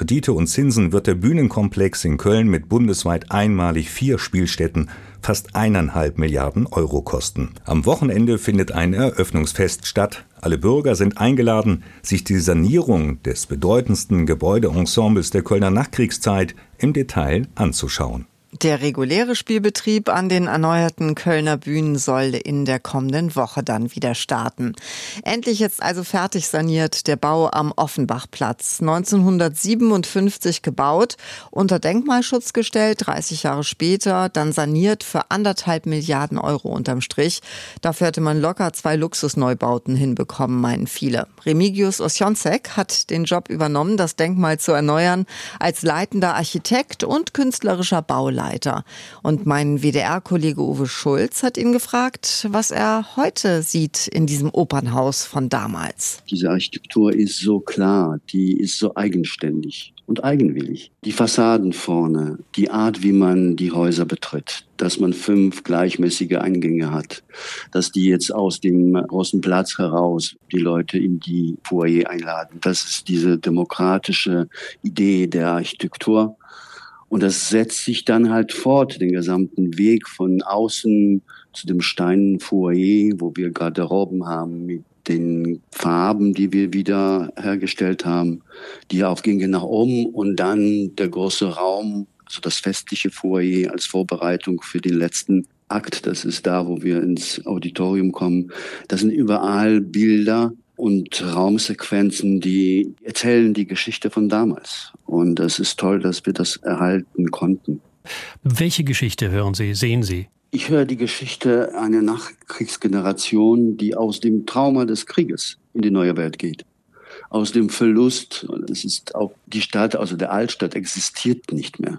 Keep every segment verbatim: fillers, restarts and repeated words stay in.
Kredite und Zinsen wird der Bühnenkomplex in Köln mit bundesweit einmalig vier Spielstätten fast eineinhalb Milliarden Euro kosten. Am Wochenende findet ein Eröffnungsfest statt. Alle Bürger sind eingeladen, sich die Sanierung des bedeutendsten Gebäudeensembles der Kölner Nachkriegszeit im Detail anzuschauen. Der reguläre Spielbetrieb an den erneuerten Kölner Bühnen soll in der kommenden Woche dann wieder starten. Endlich jetzt also fertig saniert der Bau am Offenbachplatz. neunzehnhundertsiebenundfünfzig gebaut, unter Denkmalschutz gestellt, dreißig Jahre später, dann saniert für anderthalb Milliarden Euro unterm Strich. Dafür hätte man locker zwei Luxusneubauten hinbekommen, meinen viele. Remigius Osjonzek hat den Job übernommen, das Denkmal zu erneuern, als leitender Architekt und künstlerischer Bauleiter. Und mein W D R-Kollege Uwe Schulz hat ihn gefragt, was er heute sieht in diesem Opernhaus von damals. Diese Architektur ist so klar, die ist so eigenständig und eigenwillig. Die Fassaden vorne, die Art, wie man die Häuser betritt, dass man fünf gleichmäßige Eingänge hat, dass die jetzt aus dem großen Platz heraus die Leute in die Foyer einladen. Das ist diese demokratische Idee der Architektur. Und das setzt sich dann halt fort, den gesamten Weg von außen zu dem steinernen Foyer, wo wir Garderoben haben mit den Farben, die wir wieder hergestellt haben, die Aufgänge nach oben und dann der große Raum, also das festliche Foyer als Vorbereitung für den letzten Akt. Das ist da, wo wir ins Auditorium kommen. Das sind überall Bilder und Raumsequenzen, die erzählen die Geschichte von damals. Und das ist toll, dass wir das erhalten konnten. Welche Geschichte hören Sie, sehen Sie? Ich höre die Geschichte einer Nachkriegsgeneration, die aus dem Trauma des Krieges in die neue Welt geht. Aus dem Verlust, das ist auch die Stadt, also der Altstadt existiert nicht mehr.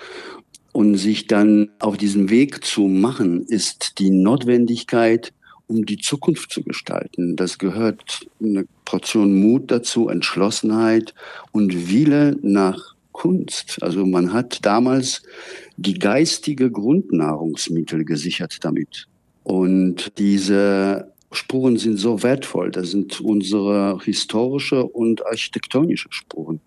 Und sich dann auf diesen Weg zu machen, ist die Notwendigkeit, um die Zukunft zu gestalten. Das gehört eine Portion Mut dazu, Entschlossenheit und Wille nach Kunst. Also man hat damals die geistige Grundnahrungsmittel gesichert damit. Und diese Spuren sind so wertvoll. Das sind unsere historische und architektonische Spuren.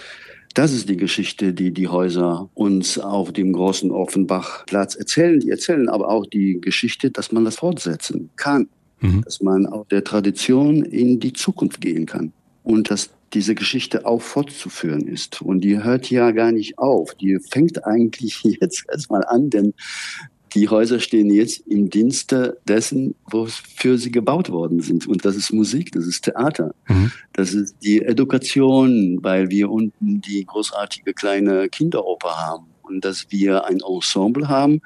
Das ist die Geschichte, die die Häuser uns auf dem großen Offenbachplatz erzählen. Die erzählen aber auch die Geschichte, dass man das fortsetzen kann. Mhm. Dass man aus der Tradition in die Zukunft gehen kann. Und dass diese Geschichte auch fortzuführen ist. Und die hört ja gar nicht auf. Die fängt eigentlich jetzt erstmal an, denn die Häuser stehen jetzt im Dienste dessen, wofür sie gebaut worden sind. Und das ist Musik, das ist Theater. Mhm. Das ist die Education, weil wir unten die großartige kleine Kinderoper haben. Und dass wir ein Ensemble haben,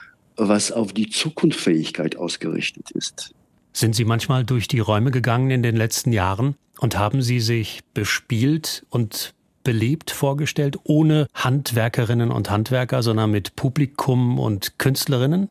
was auf die Zukunftsfähigkeit ausgerichtet ist. Sind Sie manchmal durch die Räume gegangen in den letzten Jahren und haben Sie sich bespielt und belebt vorgestellt, ohne Handwerkerinnen und Handwerker, sondern mit Publikum und Künstlerinnen?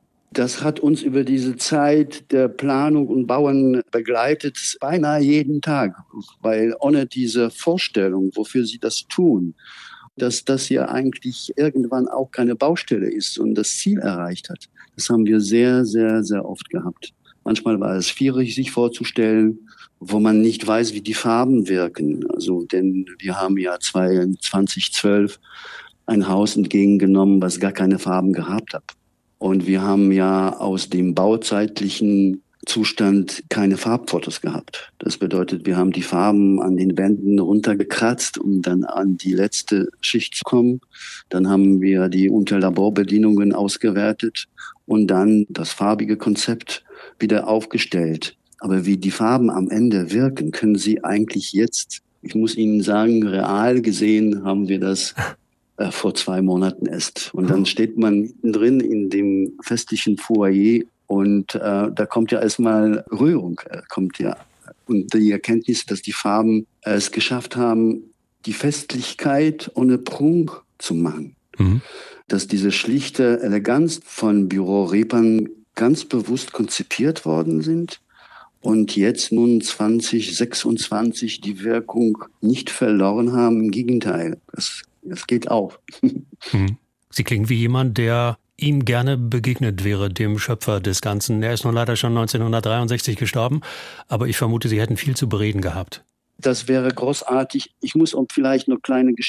Das hat uns über diese Zeit der Planung und Bauen begleitet, beinahe jeden Tag. Weil ohne diese Vorstellung, wofür sie das tun, dass das ja eigentlich irgendwann auch keine Baustelle ist und das Ziel erreicht hat, das haben wir sehr, sehr, sehr oft gehabt. Manchmal war es schwierig, sich vorzustellen, wo man nicht weiß, wie die Farben wirken. Also, denn wir haben ja zwanzig zwölf ein Haus entgegengenommen, was gar keine Farben gehabt hat. Und wir haben ja aus dem bauzeitlichen Zustand keine Farbfotos gehabt. Das bedeutet, wir haben die Farben an den Wänden runtergekratzt, um dann an die letzte Schicht zu kommen. Dann haben wir die Unterlaborbedienungen ausgewertet und dann das farbige Konzept wieder aufgestellt. Aber wie die Farben am Ende wirken, können Sie eigentlich jetzt, ich muss Ihnen sagen, real gesehen haben wir das äh, vor zwei Monaten erst. Und dann steht man mittendrin in dem festlichen Foyer und äh, da kommt ja erstmal Rührung, äh, kommt ja. Und die Erkenntnis, dass die Farben äh, es geschafft haben, die Festlichkeit ohne Prunk zu machen. Mhm. Dass diese schlichte Eleganz von Büro Reeperbahn ganz bewusst konzipiert worden sind und jetzt nun zwanzig sechsundzwanzig die Wirkung nicht verloren haben. Im Gegenteil, es, es geht auf. Hm. Sie klingen wie jemand, der ihm gerne begegnet wäre, dem Schöpfer des Ganzen. Er ist nun leider schon neunzehnhundertdreiundsechzig gestorben, aber ich vermute, Sie hätten viel zu bereden gehabt. Das wäre großartig. Ich muss auch vielleicht noch kleine Geschichte